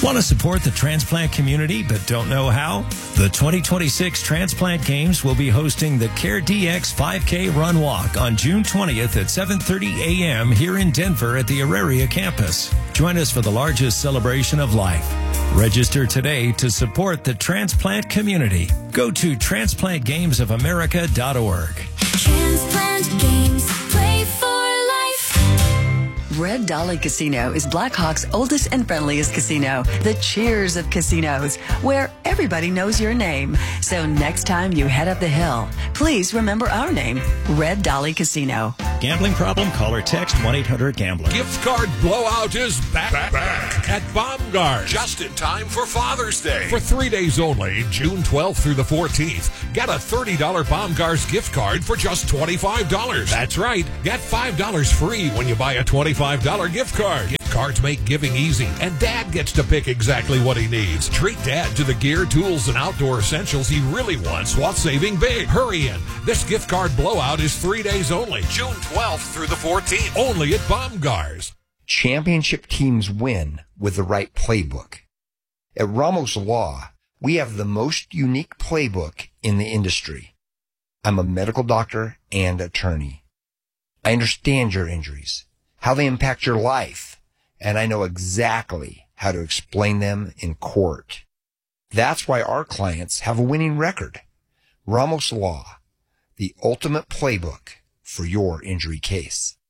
Want to support the transplant community but don't know how? The 2026 Transplant Games will be hosting the CareDx 5K Run Walk on June 20th at 7:30 a.m. here in Denver at the Auraria campus. Join us for the largest celebration of life. Register today to support the transplant community. Go to transplantgamesofamerica.org. Transplant Games. Play for life. Red Dolly Casino is Blackhawk's oldest and friendliest casino, the cheers of casinos, where everybody knows your name. So next time you head up the hill, please remember our name, Red Dolly Casino. Gambling problem? Call or text 1-800-GAMBLER. Gift card blowout is back at Baumgars. Just in time for Father's Day. For 3 days only, June 12th through the 14th, get a $30 Baumgars gift card for just $25. That's right. Get $5 free when you buy a $25 gift card. Gift cards make giving easy, and Dad gets to pick exactly what he needs. Treat Dad to the gear, tools, and outdoor essentials he really wants while saving big. Hurry in. This gift card blowout is 3 days only. June 12th through the 14th. Only at Baumgars. Championship teams win with the right playbook. At Ramos Law, we have the most unique playbook in the industry. I'm a medical doctor and attorney. I understand your injuries, how they impact your life, and I know exactly how to explain them in court. That's why our clients have a winning record. Ramos Law, the ultimate playbook for your injury case.